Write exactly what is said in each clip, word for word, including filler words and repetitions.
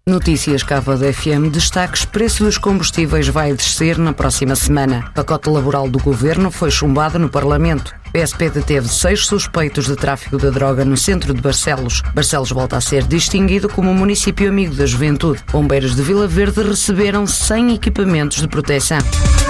Notícias Cávado F M, destaques: preço dos combustíveis vai descer na próxima semana. Pacote laboral do Governo foi chumbado no Parlamento. P S P deteve seis suspeitos de tráfico de droga no centro de Barcelos. Barcelos volta a ser distinguido como município amigo da juventude. Bombeiros de Vila Verde receberam cem equipamentos de proteção.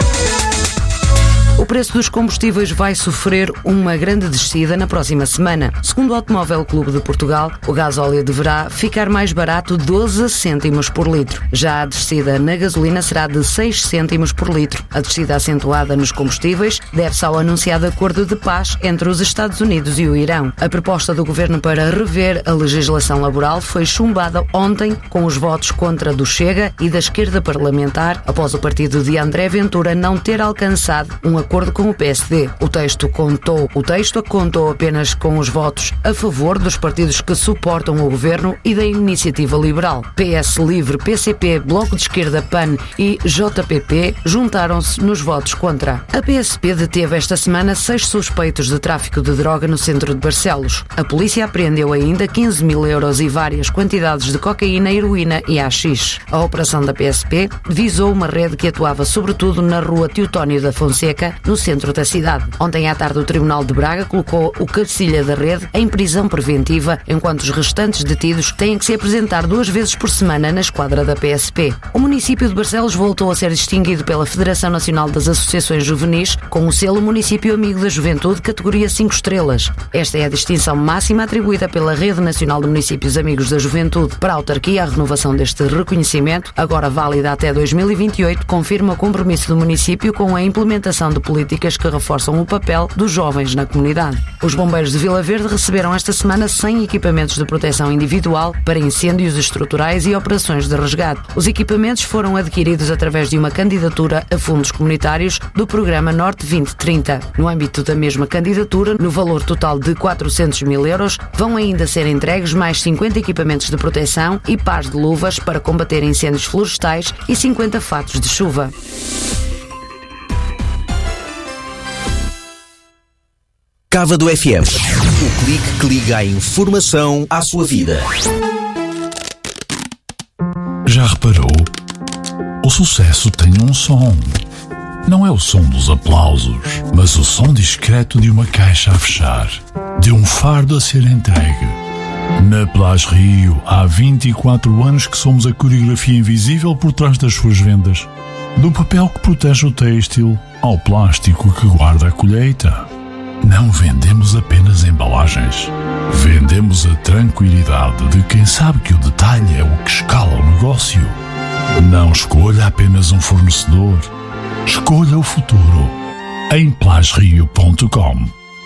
O preço dos combustíveis vai sofrer uma grande descida na próxima semana. Segundo o Automóvel Clube de Portugal, o gasóleo deverá ficar mais barato doze cêntimos por litro. Já a descida na gasolina será de seis cêntimos por litro. A descida acentuada nos combustíveis deve-se ao anunciado acordo de paz entre os Estados Unidos e o Irão. A proposta do governo para rever a legislação laboral foi chumbada ontem com os votos contra do Chega e da esquerda parlamentar, após o partido de André Ventura não ter alcançado um acordo acordo com o P S D. O texto contou, o texto contou apenas com os votos a favor dos partidos que suportam o governo e da Iniciativa Liberal. P S Livre, P C P, Bloco de Esquerda, P A N e J P P juntaram-se nos votos contra. A P S P deteve esta semana seis suspeitos de tráfico de droga no centro de Barcelos. A polícia apreendeu ainda quinze mil euros e várias quantidades de cocaína, heroína e haxixe. A operação da P S P visou uma rede que atuava sobretudo na rua Teotónio da Fonseca, no centro da cidade. Ontem à tarde, o Tribunal de Braga colocou o cabecilha da rede em prisão preventiva, enquanto os restantes detidos têm que se apresentar duas vezes por semana na esquadra da P S P. O município de Barcelos voltou a ser distinguido pela Federação Nacional das Associações Juvenis com o selo Município Amigo da Juventude, categoria cinco estrelas. Esta é a distinção máxima atribuída pela Rede Nacional de Municípios Amigos da Juventude. Para a autarquia, a renovação deste reconhecimento, agora válida até dois mil e vinte e oito, confirma o compromisso do município com a implementação de políticas que reforçam o papel dos jovens na comunidade. Os bombeiros de Vila Verde receberam esta semana cem equipamentos de proteção individual para incêndios estruturais e operações de resgate. Os equipamentos foram adquiridos através de uma candidatura a fundos comunitários do programa Norte vinte trinta. No âmbito da mesma candidatura, no valor total de quatrocentos mil euros, vão ainda ser entregues mais cinquenta equipamentos de proteção e pares de luvas para combater incêndios florestais e cinquenta fatos de chuva. Cávado F M, o clique que liga a informação à sua vida. Já reparou? O sucesso tem um som. Não é o som dos aplausos, mas o som discreto de uma caixa a fechar, de um fardo a ser entregue. Na Plage Rio, há vinte e quatro anos que somos a coreografia invisível por trás das suas vendas. Do papel que protege o têxtil ao plástico que guarda a colheita. Não vendemos apenas embalagens. Vendemos a tranquilidade de quem sabe que o detalhe é o que escala o negócio. Não escolha apenas um fornecedor. Escolha o futuro em plage rio ponto com.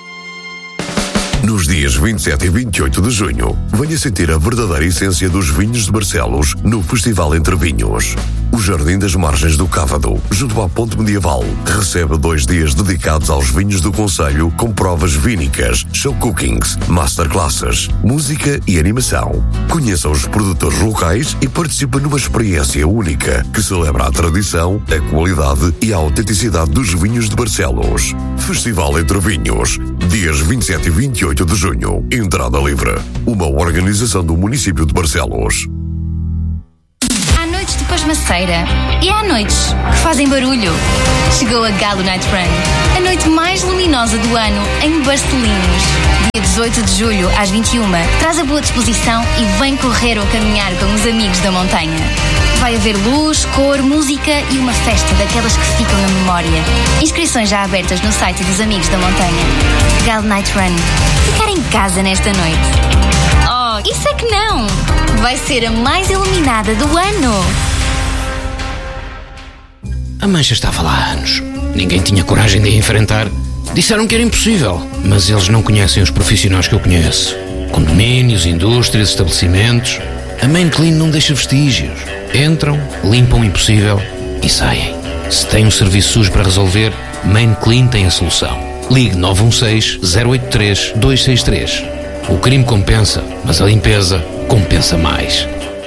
Nos dias vinte e sete e vinte e oito de junho, venha sentir a verdadeira essência dos vinhos de Barcelos no Festival Entre Vinhos. O Jardim das Margens do Cávado, junto à Ponte Medieval, recebe dois dias dedicados aos vinhos do concelho, com provas vínicas, show cookings, masterclasses, música e animação. Conheça os produtores locais e participe numa experiência única que celebra a tradição, a qualidade e a autenticidade dos vinhos de Barcelos. Festival Entre Vinhos, dias vinte e sete e vinte e oito de junho. Entrada livre. Uma organização do município de Barcelos. Maceira. E há noites que fazem barulho. Chegou a Galo Night Run, a noite mais luminosa do ano em Barcelinhos. Dia dezoito de julho, às vinte e uma, traz a boa disposição e vem correr ou caminhar com os amigos da montanha. Vai haver luz, cor, música e uma festa daquelas que ficam na memória. Inscrições já abertas no site dos Amigos da Montanha. Galo Night Run. Ficar em casa nesta noite. Oh, isso é que não! Vai ser a mais iluminada do ano. A mancha estava lá há anos. Ninguém tinha coragem de a enfrentar. Disseram que era impossível, mas eles não conhecem os profissionais que eu conheço. Condomínios, indústrias, estabelecimentos. A Main Clean não deixa vestígios. Entram, limpam o impossível e saem. Se tem um serviço sujo para resolver, Main Clean tem a solução. Ligue nove um seis, zero oito três, dois seis três. O crime compensa, mas a limpeza compensa mais.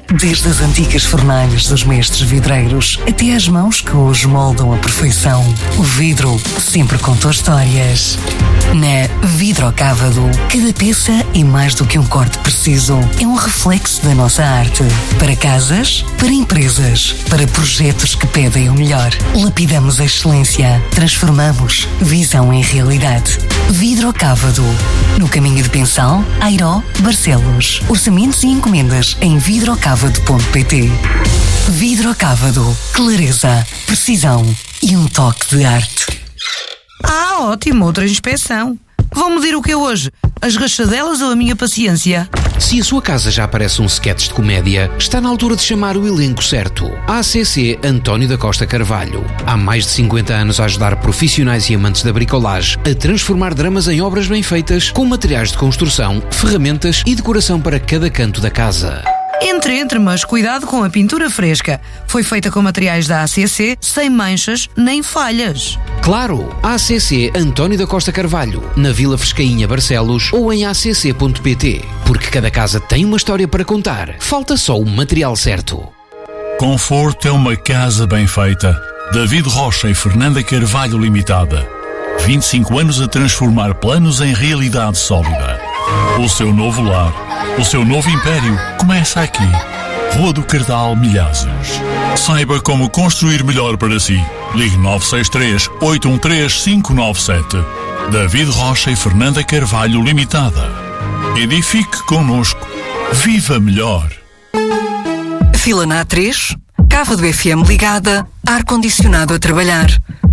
Desde as antigas fornalhas dos mestres vidreiros até às mãos que hoje moldam a perfeição, o vidro sempre contou histórias. Na Vidrocávado, cada peça é mais do que um corte preciso. É um reflexo da nossa arte. Para casas, para empresas, para projetos que pedem o melhor. Lapidamos a excelência. Transformamos visão em realidade. Vidrocávado. No caminho de Pensal, Airó, Barcelos. Orçamentos e encomendas em vidrocávado ponto pt. Vidrocávado. Clareza, precisão e um toque de arte. Ah, ótimo, outra inspeção. Vão medir o que é hoje? As rachadelas ou a minha paciência? Se a sua casa já parece um sketch de comédia, está na altura de chamar o elenco certo. A ACC António da Costa Carvalho. Há mais de cinquenta anos a ajudar profissionais e amantes da bricolagem a transformar dramas em obras bem feitas, com materiais de construção, ferramentas e decoração para cada canto da casa. Entre, entre, mas cuidado com a pintura fresca. Foi feita com materiais da A C C, sem manchas nem falhas. Claro, A C C António da Costa Carvalho, na Vila Frescainha, Barcelos, ou em a c c ponto p t. Porque cada casa tem uma história para contar. Falta só o material certo. Conforto é uma casa bem feita. David Rocha e Fernanda Carvalho Limitada. vinte e cinco anos a transformar planos em realidade sólida. O seu novo lar, o seu novo império começa aqui. Rua do Cardal, Milhazes. Saiba como construir melhor para si. Ligue nove seis três, oito um três, cinco nove sete. David Rocha e Fernanda Carvalho Limitada. Edifique connosco. Viva melhor. Fila na A três, Cávado F M ligada, ar-condicionado a trabalhar.